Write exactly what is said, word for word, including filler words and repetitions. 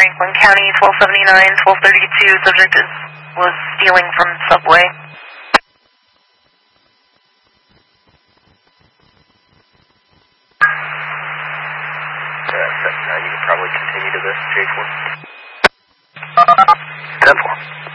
Franklin County, twelve seventy-nine, twelve thirty-two. Subject is, was stealing from Subway. Uh, you can probably continue to this, J four. ten four.